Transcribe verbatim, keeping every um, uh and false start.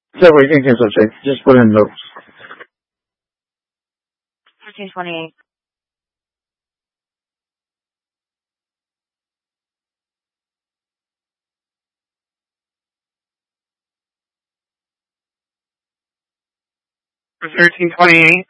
So we can cancel check. Just put in notes. Thirteen twenty-eight. For thirteen twenty-eight.